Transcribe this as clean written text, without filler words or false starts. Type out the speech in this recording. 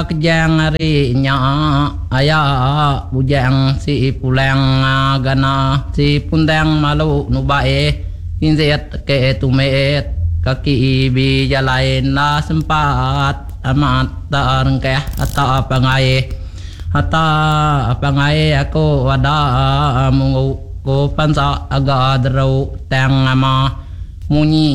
Kejang hari nya aya bujang si pulang gana si pundang malu nubae inzet ke tumet kaki bi jalain na sempat amat tarengkeh ata pangai aku ada mungu ko pansa aga drau tang ama munyi